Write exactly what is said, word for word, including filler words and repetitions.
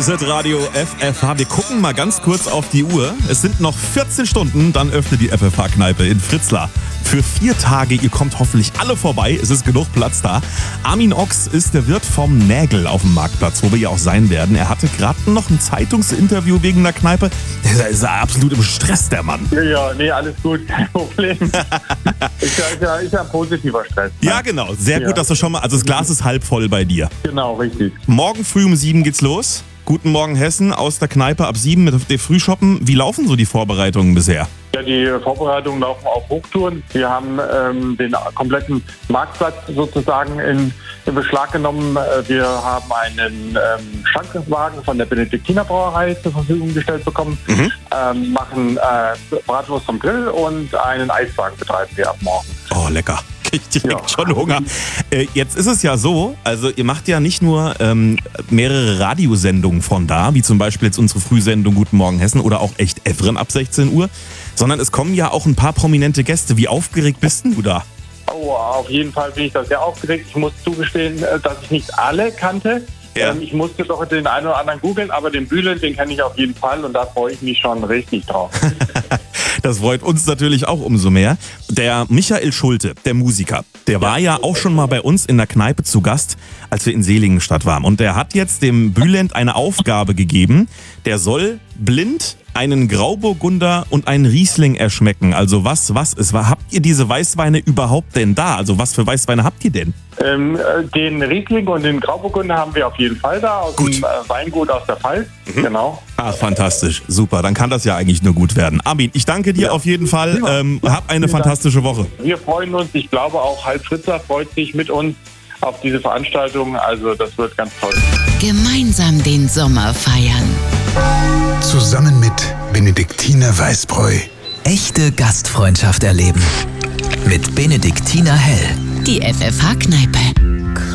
Hitradio F F H. Wir gucken mal ganz kurz auf die Uhr. Es sind noch vierzehn Stunden, dann öffnet die F F H-Kneipe in Fritzlar. Für vier Tage, ihr kommt hoffentlich alle vorbei, es ist genug Platz da. Armin Ochs ist der Wirt vom Nägel auf dem Marktplatz, wo wir ja auch sein werden. Er hatte gerade noch ein Zeitungsinterview wegen der Kneipe. Der ist ja absolut im Stress, der Mann. Ja, ja, nee, alles gut, kein Problem. ist, ja, ist, ja, ist ja ein positiver Stress. Ne? Ja, genau. Sehr ja. gut, dass du schon mal, also das Glas ist halb voll bei dir. Genau, richtig. Morgen früh um sieben geht's los. Guten Morgen Hessen aus der Kneipe ab sieben mit dem Frühshoppen. Wie laufen so die Vorbereitungen bisher? Ja, die Vorbereitungen laufen auf Hochtouren. Wir haben ähm, den kompletten Marktplatz sozusagen in, in Beschlag genommen. Wir haben einen ähm, Schankwagen von der Benediktiner Brauerei zur Verfügung gestellt bekommen, mhm. ähm, machen äh, Bratwurst vom Grill und einen Eiswagen betreiben wir ab morgen. Oh, lecker. Ich direkt ja. schon Hunger. Äh, jetzt ist es ja so, also ihr macht ja nicht nur ähm, mehrere Radiosendungen von da, wie zum Beispiel jetzt unsere Frühsendung Guten Morgen Hessen oder auch Echt Evren ab sechzehn Uhr, sondern es kommen ja auch ein paar prominente Gäste. Wie aufgeregt bist denn du da? Oh, auf jeden Fall bin ich da sehr aufgeregt. Ich muss zugestehen, dass ich nicht alle kannte. Ja. Ich musste doch den einen oder anderen googeln, aber den Bülent, den kenne ich auf jeden Fall und da freue ich mich schon richtig drauf. Das freut uns natürlich auch umso mehr. Der Michael Schulte, der Musiker, der war ja auch schon mal bei uns in der Kneipe zu Gast, als wir in Seligenstadt waren. Und der hat jetzt dem Bülent eine Aufgabe gegeben. Der soll blind einen Grauburgunder und einen Riesling erschmecken. Also was, was ist? Habt ihr diese Weißweine überhaupt denn da? Also was für Weißweine habt ihr denn? Ähm, den Riesling und den Grauburgunder haben wir auf jeden Fall da, aus gut. dem äh, Weingut aus der Pfalz. Mhm. Genau. Ach, fantastisch. Super, dann kann das ja eigentlich nur gut werden. Armin, ich danke dir ja. auf jeden Fall. Ähm, hab eine Vielen fantastische Dank. Woche. Wir freuen uns. Ich glaube auch halb Fritzer freut sich mit uns auf diese Veranstaltung. Also das wird ganz toll. Gemeinsam den Sommer feiern. Zusammen mit Benediktiner Weißbräu. Echte Gastfreundschaft erleben. Mit Benediktiner Hell. Die F F H-Kneipe.